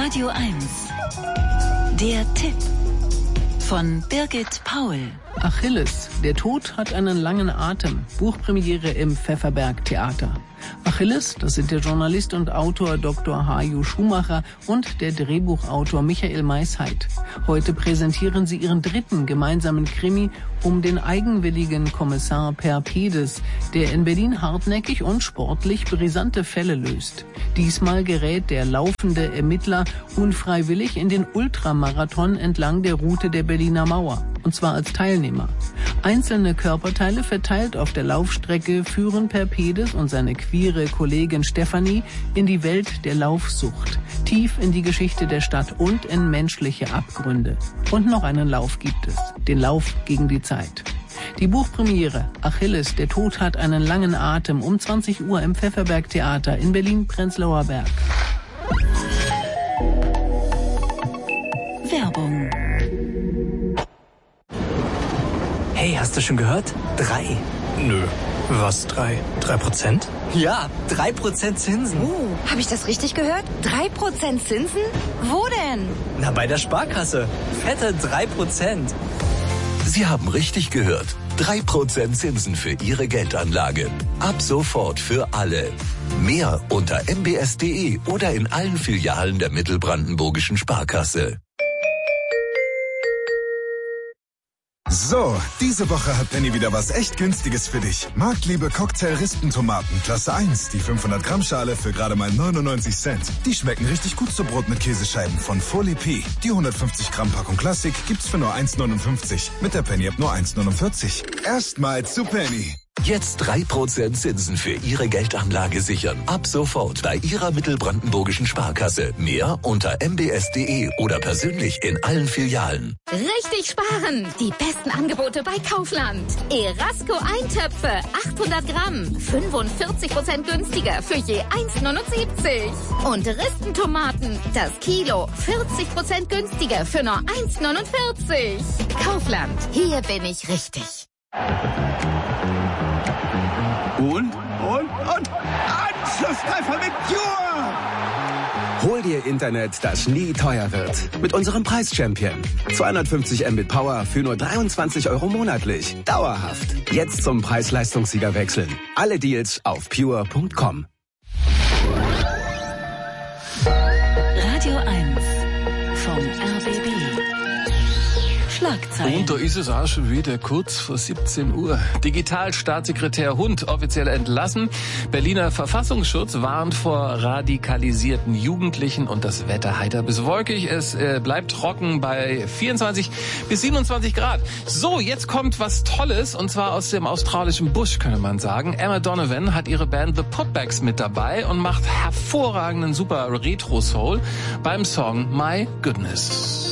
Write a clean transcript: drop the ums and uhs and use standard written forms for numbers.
Radio 1. Der Tipp von Birgit Paul. Achilles, der Tod hat einen langen Atem. Buchpremiere im Pfefferberg Theater. Achilles, das sind der Journalist und Autor Dr. Hajo Schumacher und der Drehbuchautor Michael Maisheit. Heute präsentieren sie ihren dritten gemeinsamen Krimi um den eigenwilligen Kommissar Perpedes, der in Berlin hartnäckig und sportlich brisante Fälle löst. Diesmal gerät der laufende Ermittler unfreiwillig in den Ultramarathon entlang der Route der Berliner Mauer. Und zwar als Teilnehmer. Einzelne Körperteile verteilt auf der Laufstrecke führen Perpedes und seine queere Kollegin Stefanie in die Welt der Laufsucht, tief in die Geschichte der Stadt und in menschliche Abgründe. Und noch einen Lauf gibt es, den Lauf gegen die Zeit. Die Buchpremiere Achilles, der Tod hat einen langen Atem um 20 Uhr im Pfefferberg Theater in Berlin-Prenzlauer Berg. Werbung. Hey, hast du schon gehört? 3. Nö. Was 3? 3%? Ja, 3% Zinsen. Habe ich das richtig gehört? 3% Zinsen? Wo denn? Na, bei der Sparkasse. Fette 3%. Sie haben richtig gehört. 3% Zinsen für Ihre Geldanlage. Ab sofort für alle. Mehr unter mbs.de oder in allen Filialen der Mittelbrandenburgischen Sparkasse. So, diese Woche hat Penny wieder was echt Günstiges für dich. Marktliebe Cocktail-Rispentomaten, Klasse 1, die 500 Gramm Schale für gerade mal 99 Cent. Die schmecken richtig gut zu Brot mit Käsescheiben von Folie P. Die 150 Gramm Packung Klassik gibt's für nur 1,59. Mit der Penny ab nur 1,49. Erstmal zu Penny. Jetzt 3% Zinsen für Ihre Geldanlage sichern. Ab sofort bei Ihrer Mittelbrandenburgischen Sparkasse. Mehr unter mbs.de oder persönlich in allen Filialen. Richtig sparen! Die besten Angebote bei Kaufland. Erasco Eintöpfe, 800 Gramm, 45% günstiger für je 1,79. Und Ristentomaten, das Kilo, 40% günstiger für nur 1,49. Kaufland, hier bin ich richtig. Und Anschlusstreffer mit Pure! Hol dir Internet, das nie teuer wird. Mit unserem Preis-Champion. 250 Mbit Power für nur 23 € monatlich. Dauerhaft. Jetzt zum Preis-Leistungssieger wechseln. Alle Deals auf pure.com. Radio 1 vom RBB. Schlagzeilen. Und da ist es auch schon wieder kurz vor 17 Uhr. Digitalstaatssekretär Hund offiziell entlassen. Berliner Verfassungsschutz warnt vor radikalisierten Jugendlichen und das Wetter heiter bis wolkig. Es bleibt trocken bei 24 bis 27 Grad. So, jetzt kommt was Tolles und zwar aus dem australischen Busch, könnte man sagen. Emma Donovan hat ihre Band The Putbacks mit dabei und macht hervorragenden super Retro-Soul beim Song My Goodness.